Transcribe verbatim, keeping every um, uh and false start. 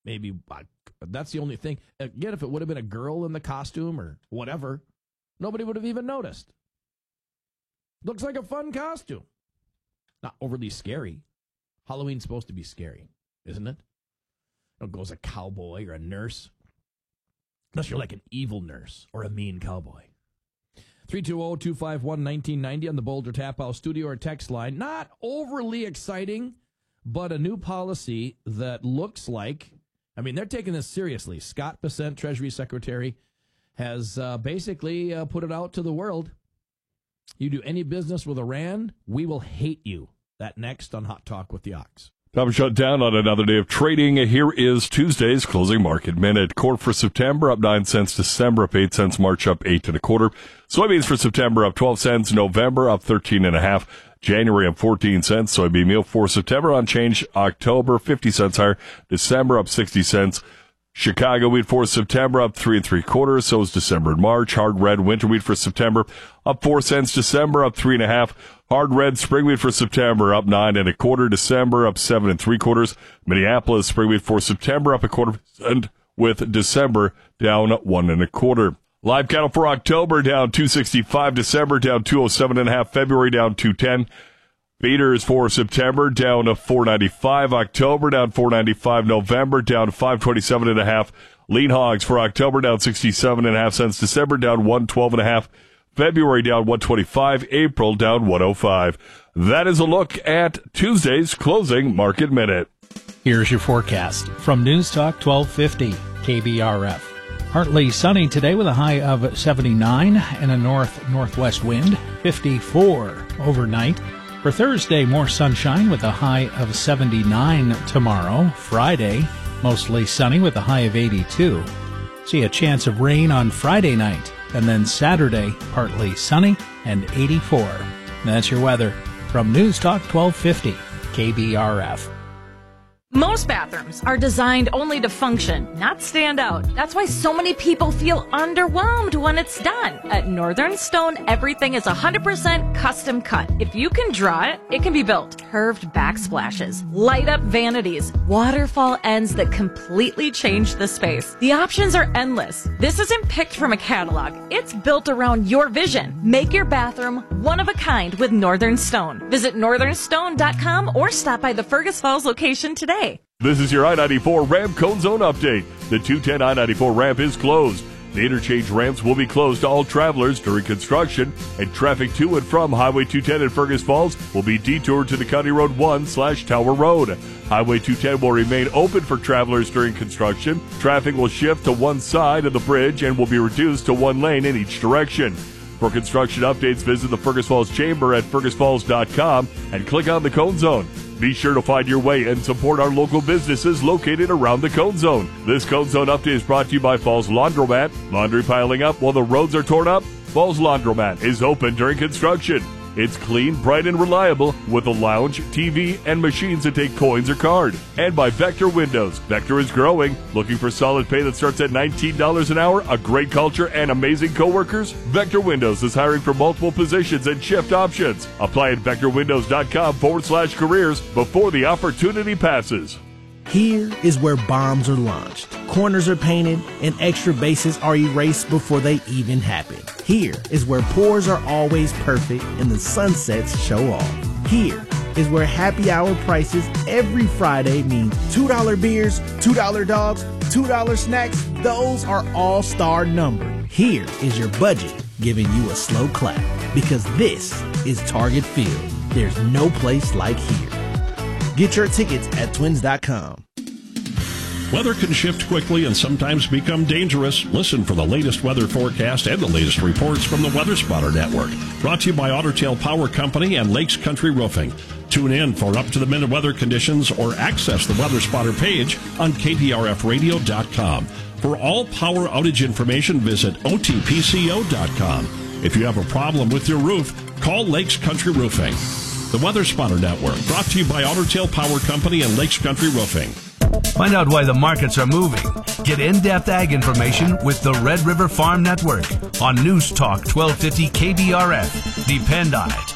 Maybe uh, that's the only thing. Again, if it would have been a girl in the costume or whatever, nobody would have even noticed. Looks like a fun costume. Not overly scary. Halloween's supposed to be scary, isn't it? It goes a cowboy or a nurse. Unless you're like an evil nurse or a mean cowboy. three two zero, two five one, one nine nine zero on the Boulder Tap House studio or text line. Not overly exciting, but a new policy that looks like, I mean, they're taking this seriously. Scott Bessent, Treasury Secretary, has uh, basically uh, put it out to the world. You do any business with Iran, we will hate you. That next on Hot Talk with the Ox. Time shut down on another day of trading. Here is Tuesday's closing market minute. Corn for September up nine cents. December up eight cents. March up eight and a quarter. Soybeans for September up twelve cents. November up thirteen and a half. January up fourteen cents. Soybean meal for September unchanged. October fifty cents higher. December up sixty cents. Chicago wheat for September up three and three quarters. So is December and March. Hard red winter wheat for September up four cents. December up three and a half. Hard red spring wheat for September up nine and a quarter. December up seven and three quarters. Minneapolis spring wheat for September up a quarter percent, with December down one and a quarter. Live cattle for October down two sixty-five. December down two oh seven and a half. February down two ten. Feeders for September down to four ninety-five. October down four ninety-five. November down five twenty-seven and a half. Lean hogs for October down sixty-seven and a half cents. December down one twelve and a half. February down one twenty-five. April down one oh five. That is a look at Tuesday's closing market minute. Here's your forecast from News Talk twelve fifty K B R F. Partly sunny today with a high of seventy-nine and a north-northwest wind, fifty-four overnight. For Thursday, more sunshine with a high of seventy-nine tomorrow. Friday, mostly sunny with a high of eighty-two. See a chance of rain on Friday night. And then Saturday, partly sunny and eighty-four. That's your weather from News Talk twelve fifty K B R F. Most bathrooms are designed only to function, not stand out. That's why so many people feel underwhelmed when it's done. At Northern Stone, everything is one hundred percent custom cut. If you can draw it, it can be built. Curved backsplashes, light up vanities, waterfall ends that completely change the space. The options are endless. This isn't picked from a catalog. It's built around your vision. Make your bathroom one of a kind with Northern Stone. Visit northern stone dot com or stop by the Fergus Falls location today. This is your I ninety-four ramp cone zone update. The two ten I ninety-four ramp is closed. The interchange ramps will be closed to all travelers during construction, and traffic to and from Highway two ten in Fergus Falls will be detoured to the County Road one slash Tower Road. Highway two ten will remain open for travelers during construction. Traffic will shift to one side of the bridge and will be reduced to one lane in each direction. For construction updates, visit the Fergus Falls Chamber at fergus falls dot com and click on the Cone Zone. Be sure to find your way and support our local businesses located around the Cone Zone. This Cone Zone update is brought to you by Falls Laundromat. Laundry piling up while the roads are torn up? Falls Laundromat is open during construction. It's clean, bright, and reliable with a lounge, T V, and machines that take coins or card. And by Vector Windows. Vector is growing. Looking for solid pay that starts at nineteen dollars an hour, a great culture, and amazing coworkers? Vector Windows is hiring for multiple positions and shift options. Apply at vector windows dot com forward slash careers before the opportunity passes. Here is where bombs are launched, corners are painted, and extra bases are erased before they even happen. Here is where pours are always perfect and the sunsets show off. Here is where happy hour prices every Friday mean two dollar beers, two dollar dogs, two dollar snacks. Those are all star numbered. Here is your budget giving you a slow clap, because this is Target Field. There's no place like here. Get your tickets at twins dot com. Weather can shift quickly and sometimes become dangerous. Listen for the latest weather forecast and the latest reports from the Weather Spotter Network. Brought to you by Otter Tail Power Company and Lakes Country Roofing. Tune in for up-to-the-minute weather conditions or access the Weather Spotter page on k p r f radio dot com. For all power outage information, visit o t p c o dot com. If you have a problem with your roof, call Lakes Country Roofing. The Weather Spotter Network, brought to you by Otter Tail Power Company and Lakes Country Roofing. Find out why the markets are moving. Get in-depth ag information with the Red River Farm Network on News Talk twelve fifty K B R F. Depend on it.